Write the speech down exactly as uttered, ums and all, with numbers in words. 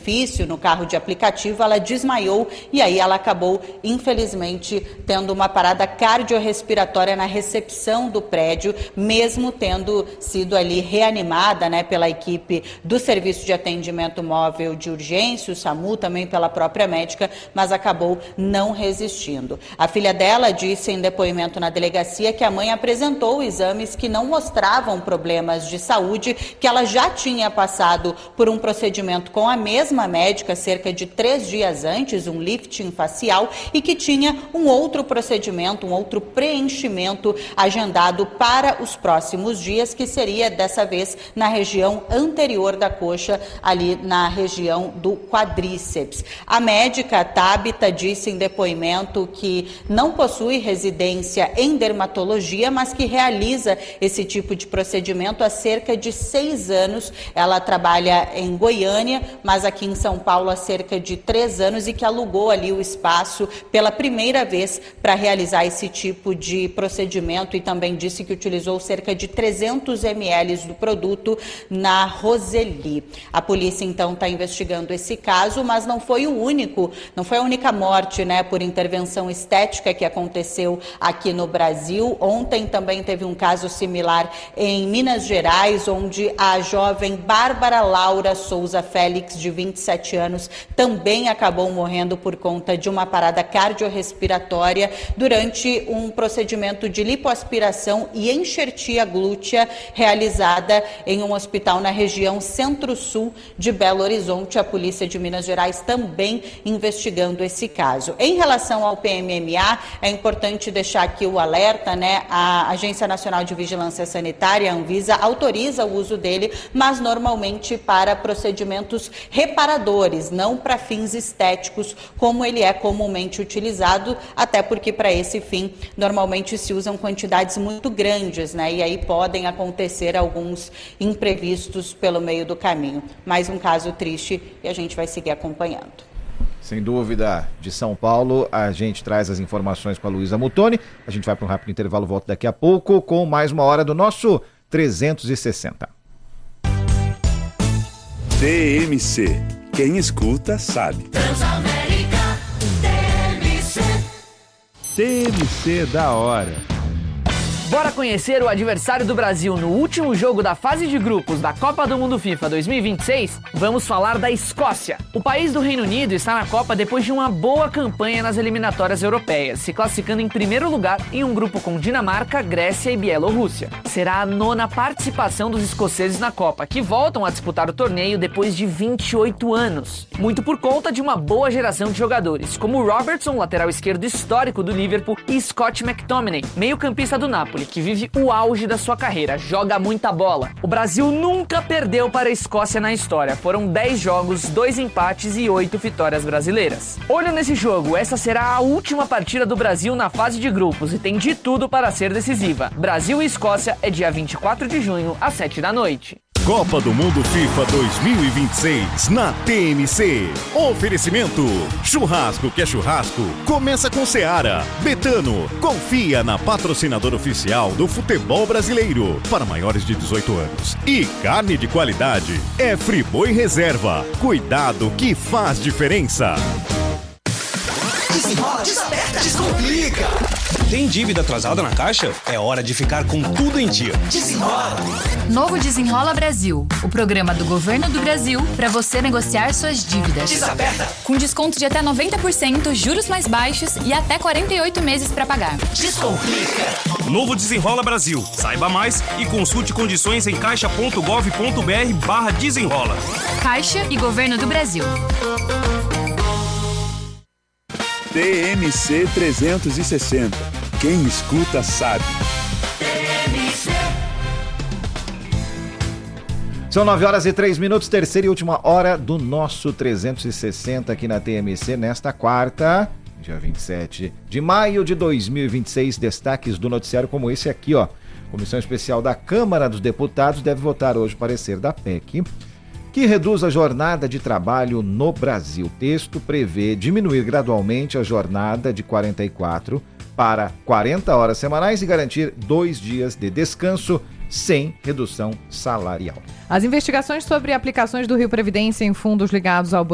edifício, no carro de aplicativo, ela desmaiou e aí ela acabou, infelizmente, tendo uma parada cardiorrespiratória na recepção do prédio, mesmo tendo sido ali reanimada, né, pela equipe do Serviço de Atendimento Móvel de Urgência, o SAMU, também pela própria médica, mas acabou não resistindo. A filha dela disse em depoimento na delegacia que a mãe apresentou exames que não mostravam problemas de saúde, que ela já tinha passado por um procedimento com a mesma médica cerca de três dias antes, um lifting facial, e que tinha um outro procedimento, um outro preenchimento agendado para os próximos dias, que seria dessa vez na região anterior da coxa, ali na região do quadríceps. A médica Tabita disse em depoimento que não possui residência em dermatologia, mas que realiza esse tipo de procedimento há cerca de seis anos. Ela trabalha em Goiânia, mas aqui em São Paulo há cerca de três anos e que alugou ali o espaço pela primeira vez para realizar esse tipo de procedimento, e também disse que utilizou cerca de trezentos mililitros do produto na Roseli. A polícia então está investigando esse caso, mas não foi o único, não foi a única morte, né, por intervenção estética que aconteceu aqui no Brasil. Ontem também teve um caso similar em Minas Gerais, onde a jovem Bárbara Laura Souza Félix, de vinte e sete anos, também acabou morrendo por conta de uma parada cardiorrespiratória durante um procedimento de lipoaspiração e enxertia glútea realizada em um hospital na região centro-sul de Belo Horizonte. A polícia de Minas Gerais também investigando esse caso. Em relação ao P M M A, é importante deixar aqui o alerta, né? A Agência Nacional de Vigilância Sanitária, a Anvisa, autoriza o uso dele, mas normalmente para procedimentos reparadores, não para fins estéticos, como ele é comumente utilizado, até porque para esse fim normalmente se usam quantidades muito grandes, né? E aí podem acontecer alguns imprevistos pelo meio do caminho. Mais um caso triste e a gente vai seguir acompanhando. Sem dúvida, de São Paulo, a gente traz as informações com a Luísa Muttoni. A gente vai para um rápido intervalo, volta daqui a pouco com mais uma hora do nosso trezentos e sessenta. T M C. Quem escuta sabe. Transamérica T M C. T M C da hora. Bora conhecer o adversário do Brasil no último jogo da fase de grupos da Copa do Mundo FIFA dois mil e vinte e seis? Vamos falar da Escócia. O país do Reino Unido está na Copa depois de uma boa campanha nas eliminatórias europeias, se classificando em primeiro lugar em um grupo com Dinamarca, Grécia e Bielorrússia. Será a nona participação dos escoceses na Copa, que voltam a disputar o torneio depois de vinte e oito anos. Muito por conta de uma boa geração de jogadores, como Robertson, lateral esquerdo histórico do Liverpool, e Scott McTominay, meio-campista do Napoli, que vive o auge da sua carreira, joga muita bola. O Brasil nunca perdeu para a Escócia na história. Foram dez jogos, dois empates e oito vitórias brasileiras. Olha nesse jogo, essa será a última partida do Brasil na fase de grupos e tem de tudo para ser decisiva. Brasil e Escócia é dia vinte e quatro de junho, às sete da noite. Copa do Mundo FIFA dois mil e vinte e seis na T M C. Oferecimento: churrasco que é churrasco, começa com Seara. Betano, confia na patrocinadora oficial do futebol brasileiro para maiores de dezoito anos. E carne de qualidade é Friboi Reserva. Cuidado que faz diferença. Desenrola, desaperta, descomplica. Tem dívida atrasada na Caixa? É hora de ficar com tudo em dia. Desenrola. Novo Desenrola Brasil, o programa do Governo do Brasil para você negociar suas dívidas. Desaperta. Com desconto de até noventa por cento, juros mais baixos e até quarenta e oito meses para pagar. Descomplica. Novo Desenrola Brasil. Saiba mais e consulte condições em caixa ponto gov ponto br barra desenrola. Caixa e Governo do Brasil. T M C trezentos e sessenta. Quem escuta sabe. T M C. São nove horas e três minutos, terceira e última hora do nosso trezentos e sessenta aqui na T M C nesta quarta, dia vinte e sete de maio de dois mil e vinte e seis. Destaques do noticiário como esse aqui, ó. Comissão Especial da Câmara dos Deputados deve votar hoje o parecer da P E C, que reduz a jornada de trabalho no Brasil. O texto prevê diminuir gradualmente a jornada de quarenta e quatro para quarenta horas semanais e garantir dois dias de descanso sem redução salarial. As investigações sobre aplicações do Rio Previdência em fundos ligados ao